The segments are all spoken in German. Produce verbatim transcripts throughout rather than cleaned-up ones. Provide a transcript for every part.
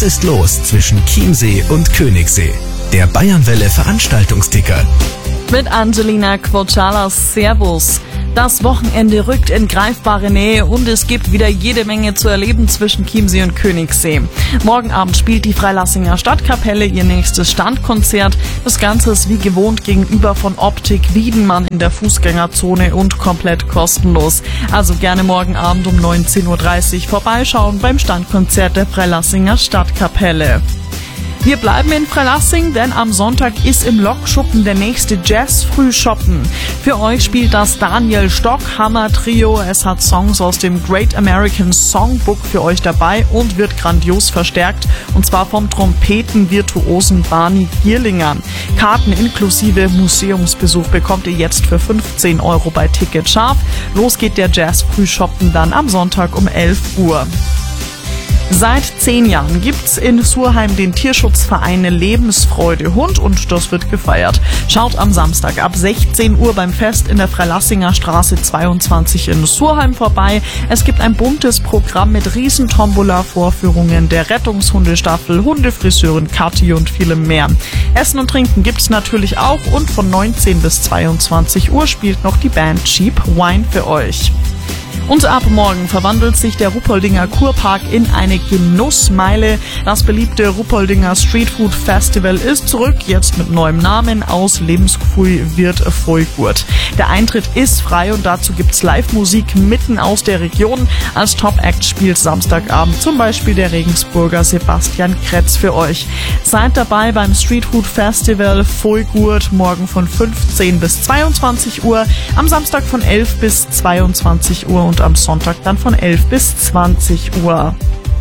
ist los zwischen Chiemsee und Königssee? Der Bayernwelle Veranstaltungsticker. Mit Angelina Quocalas. Servus. Das Wochenende rückt in greifbare Nähe und es gibt wieder jede Menge zu erleben zwischen Chiemsee und Königssee. Morgen Abend spielt die Freilassinger Stadtkapelle ihr nächstes Standkonzert. Das Ganze ist wie gewohnt gegenüber von Optik Wiedenmann in der Fußgängerzone und komplett kostenlos. Also gerne morgen Abend um neunzehn Uhr dreißig vorbeischauen beim Standkonzert der Freilassinger Stadtkapelle. Wir bleiben in Freilassing, denn am Sonntag ist im Lokschuppen der nächste Jazz-Frühschoppen. Für euch spielt das Daniel Stockhammer Trio. Es hat Songs aus dem Great American Songbook für euch dabei und wird grandios verstärkt. Und zwar vom Trompetenvirtuosen Barney Gierlinger. Karten inklusive Museumsbesuch bekommt ihr jetzt für fünfzehn Euro bei Ticket Scharf. Los geht der Jazz-Frühschoppen dann am Sonntag um elf Uhr. Seit zehn Jahren gibt's in Surheim den Tierschutzverein Lebensfreude Hund und das wird gefeiert. Schaut am Samstag ab sechzehn Uhr beim Fest in der Freilassinger Straße zweiundzwanzig in Surheim vorbei. Es gibt ein buntes Programm mit Riesentombola-Vorführungen der Rettungshundestaffel, Hundefriseurin Kathi und vielem mehr. Essen und Trinken gibt's natürlich auch und von neunzehn bis zweiundzwanzig Uhr spielt noch die Band Cheap Wine für euch. Und ab morgen verwandelt sich der Ruppoldinger Kurpark in eine Genussmeile. Das beliebte Ruppoldinger Streetfood Festival ist zurück, jetzt mit neuem Namen. Aus Lebensgefühl wird Vollgurt. Der Eintritt ist frei und dazu gibt's Live-Musik mitten aus der Region. Als Top-Act spielt Samstagabend zum Beispiel der Regensburger Sebastian Kretz für euch. Seid dabei beim Streetfood Festival Vollgurt morgen von fünfzehn bis zweiundzwanzig Uhr, am Samstag von elf bis zweiundzwanzig Uhr und am Sonntag dann von elf bis zwanzig Uhr.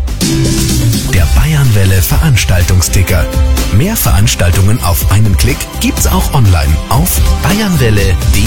Der Bayernwelle Veranstaltungsticker. Mehr Veranstaltungen auf einen Klick gibt's auch online auf bayernwelle punkt de.